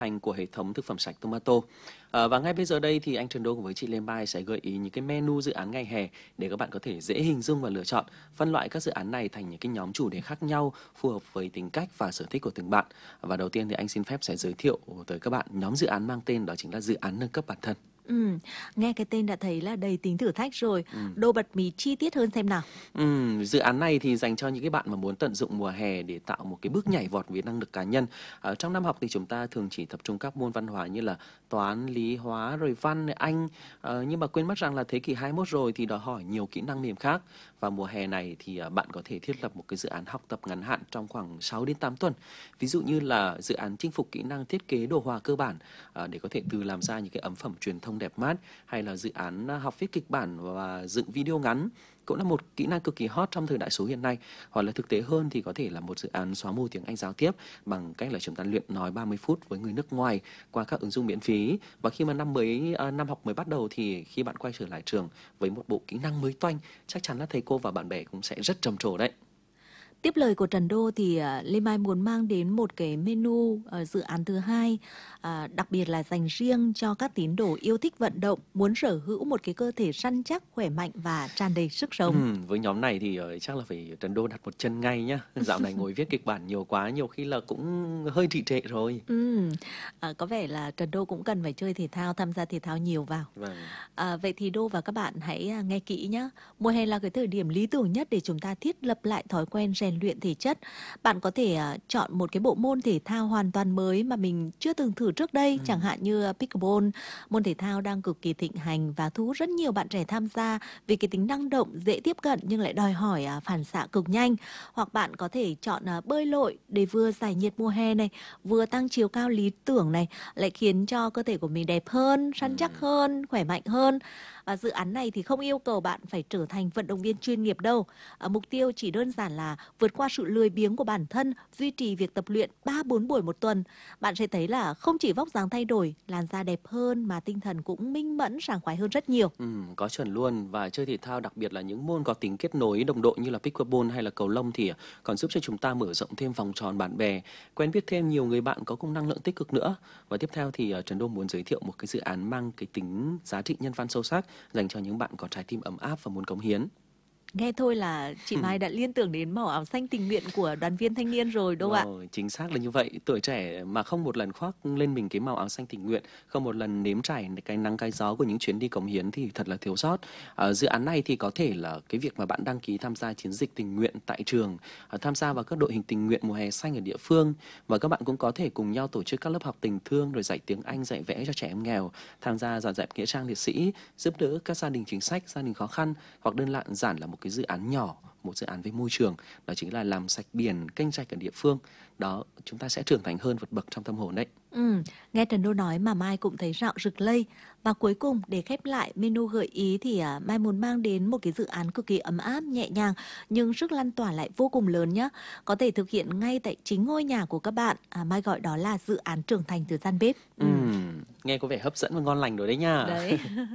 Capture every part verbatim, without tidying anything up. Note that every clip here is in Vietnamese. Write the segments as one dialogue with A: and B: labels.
A: Thành của hệ thống thực phẩm sạch Tomato. À, và ngay bây giờ đây thì anh Trần Đô cùng với chị Lê Mai sẽ gợi ý những cái menu dự án ngày hè để các bạn có thể dễ hình dung và lựa chọn, phân loại các dự án này thành những cái nhóm chủ đề khác nhau phù hợp với tính cách và sở thích của từng bạn. Và đầu tiên thì anh xin phép sẽ giới thiệu tới các bạn nhóm dự án mang tên đó chính là dự án nâng cấp bản thân.
B: Ừ, nghe cái tên đã thấy là đầy tính thử thách rồi.
A: Ừ.
B: Đô bật mí chi tiết hơn xem nào.
A: Ừ, dự án này thì dành cho những cái bạn mà muốn tận dụng mùa hè để tạo một cái bước nhảy vọt về năng lực cá nhân. Ở trong năm học thì chúng ta thường chỉ tập trung các môn văn hóa như là toán, lý, hóa, rồi văn, anh. Ờ, nhưng mà quên mất rằng là thế kỷ hai mươi mốt rồi thì đòi hỏi nhiều kỹ năng mềm khác. Và mùa hè này thì bạn có thể thiết lập một cái dự án học tập ngắn hạn trong khoảng sáu đến tám tuần. Ví dụ như là dự án chinh phục kỹ năng thiết kế đồ họa cơ bản để có thể từ làm ra những cái ấn phẩm truyền thông đẹp mắt, hay là dự án học viết kịch bản và dựng video ngắn cũng là một kỹ năng cực kỳ hot trong thời đại số hiện nay. Hoặc là thực tế hơn thì có thể là một dự án xóa mù tiếng Anh giao tiếp bằng cách là chúng ta luyện nói ba mươi phút với người nước ngoài qua các ứng dụng miễn phí. Và khi mà năm mới năm học mới bắt đầu thì khi bạn quay trở lại trường với một bộ kỹ năng mới toanh, chắc chắn là thầy cô và bạn bè cũng sẽ rất trầm trồ đấy.
B: Tiếp lời của Trần Đô thì uh, Lê Mai muốn mang đến một cái menu uh, dự án thứ hai, uh, đặc biệt là dành riêng cho các tín đồ yêu thích vận động, muốn sở hữu một cái cơ thể săn chắc, khỏe mạnh và tràn đầy sức sống.
A: Ừ, với nhóm này thì uh, chắc là phải Trần Đô đặt một chân ngay nhá. Dạo này ngồi viết kịch bản nhiều quá, nhiều khi là cũng hơi trì trệ rồi.
B: Ừ, uh, có vẻ là Trần Đô cũng cần phải chơi thể thao, tham gia thể thao nhiều vào.
A: Vâng.
B: Uh, vậy thì Đô và các bạn hãy uh, nghe kỹ nhé. Mùa hè là cái thời điểm lý tưởng nhất để chúng ta thiết lập lại thói quen rèn luyện thể chất. Bạn có thể uh, chọn một cái bộ môn thể thao hoàn toàn mới mà mình chưa từng thử trước đây, ừ. chẳng hạn như uh, pickleball, môn thể thao đang cực kỳ thịnh hành và thu hút rất nhiều bạn trẻ tham gia vì cái tính năng động, dễ tiếp cận nhưng lại đòi hỏi uh, phản xạ cực nhanh. Hoặc bạn có thể chọn uh, bơi lội để vừa giải nhiệt mùa hè này, vừa tăng chiều cao lý tưởng này, lại khiến cho cơ thể của mình đẹp hơn, săn chắc hơn, khỏe mạnh hơn. Và dự án này thì không yêu cầu bạn phải trở thành vận động viên chuyên nghiệp đâu. À, mục tiêu chỉ đơn giản là vượt qua sự lười biếng của bản thân, duy trì việc tập luyện ba bốn buổi một tuần. Bạn sẽ thấy là không chỉ vóc dáng thay đổi, làn da đẹp hơn mà tinh thần cũng minh mẫn, sảng khoái hơn rất nhiều.
A: Ừ, có chuẩn luôn. Và chơi thể thao, đặc biệt là những môn có tính kết nối đồng đội như là pickleball hay là cầu lông thì còn giúp cho chúng ta mở rộng thêm vòng tròn bạn bè, quen biết thêm nhiều người bạn có cùng năng lượng tích cực nữa. Và tiếp theo thì Trần Đô muốn giới thiệu một cái dự án mang cái tính giá trị nhân văn sâu sắc dành cho những bạn có trái tim ấm áp và muốn cống hiến.
B: Nghe thôi là chị Mai đã liên tưởng đến màu áo xanh tình nguyện của đoàn viên thanh niên rồi đâu ạ?
A: Wow, chính xác là như vậy. Tuổi trẻ mà không một lần khoác lên mình cái màu áo xanh tình nguyện, không một lần nếm trải cái nắng cái gió của những chuyến đi cống hiến thì thật là thiếu sót. À, dự án này thì có thể là cái việc mà bạn đăng ký tham gia chiến dịch tình nguyện tại trường, à, tham gia vào các đội hình tình nguyện mùa hè xanh ở địa phương, và các bạn cũng có thể cùng nhau tổ chức các lớp học tình thương, rồi dạy tiếng Anh, dạy vẽ cho trẻ em nghèo, tham gia dọn dẹp nghĩa trang liệt sĩ, giúp đỡ các gia đình chính sách, gia đình khó khăn, hoặc đơn giản giản là một cái dự án nhỏ, một dự án về môi trường, đó chính là làm sạch biển, kênh rạch ở địa phương. Đó, chúng ta sẽ trưởng thành hơn vượt bậc trong tâm hồn đấy.
B: Ừ, nghe Trần Đô nói mà Mai cũng thấy rạo rực lây. Và cuối cùng, để khép lại menu gợi ý thì à, Mai muốn mang đến một cái dự án cực kỳ ấm áp, nhẹ nhàng nhưng sức lan tỏa lại vô cùng lớn nhé. Có thể thực hiện ngay tại chính ngôi nhà của các bạn. à, Mai gọi đó là dự án trưởng thành từ gian bếp.
A: Ừ. Ừ, nghe có vẻ hấp dẫn và ngon lành rồi đấy nha.
B: Đấy.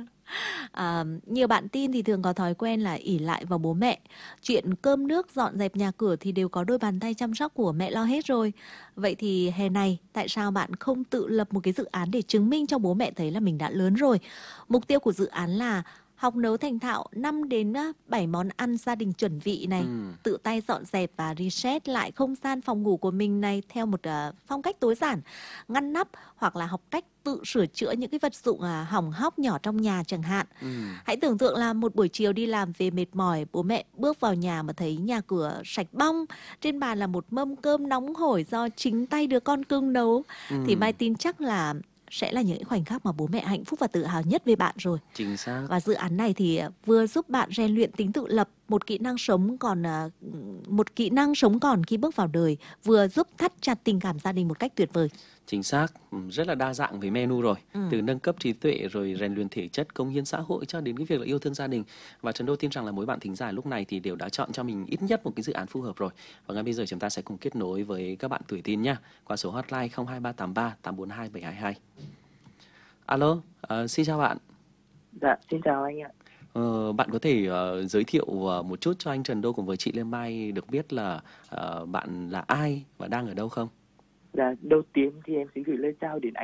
B: À, nhiều bạn teen thì thường có thói quen là ỷ lại vào bố mẹ. Chuyện cơm nước, dọn dẹp nhà cửa thì đều có đôi bàn tay chăm sóc của mẹ lo hết rồi. Vậy thì hè này, tại sao bạn không tự lập một cái dự án để chứng minh cho bố mẹ thấy là mình đã lớn rồi? Mục tiêu của dự án là học nấu thành thạo năm đến bảy món ăn gia đình chuẩn vị này, ừ. tự tay dọn dẹp và reset lại không gian phòng ngủ của mình này theo một uh, phong cách tối giản, ngăn nắp, hoặc là học cách tự sửa chữa những cái vật dụng uh, hỏng hóc nhỏ trong nhà chẳng hạn. Ừ. Hãy tưởng tượng là một buổi chiều đi làm về mệt mỏi, bố mẹ bước vào nhà mà thấy nhà cửa sạch bong, trên bàn là một mâm cơm nóng hổi do chính tay đứa con cưng nấu, ừ. thì Mai tin chắc là sẽ là những khoảnh khắc mà bố mẹ hạnh phúc và tự hào nhất về bạn rồi.
A: Chính xác.
B: Và dự án này thì vừa giúp bạn rèn luyện tính tự lập, một kỹ năng sống còn một kỹ năng sống còn khi bước vào đời, vừa giúp thắt chặt tình cảm gia đình một cách tuyệt vời.
A: Chính xác, rất là đa dạng với menu rồi, ừ. từ nâng cấp trí tuệ rồi rèn luyện thể chất, cống hiến xã hội cho đến cái việc là yêu thương gia đình. Và Trần Đô tin rằng là mỗi bạn thính giả lúc này thì đều đã chọn cho mình ít nhất một cái dự án phù hợp rồi. Và ngay bây giờ chúng ta sẽ cùng kết nối với các bạn tuổi teen nhá, qua số hotline không hai ba tám ba tám bốn hai bảy hai hai. Alo, uh, xin chào bạn.
C: Dạ, xin chào anh ạ.
A: Uh, bạn có thể uh, giới thiệu uh, một chút cho anh Trần Đô cùng với chị Lê Mai được biết là uh, bạn là ai và đang ở đâu không?
C: Dạ, đầu tiên thì em xin gửi lời chào đến anh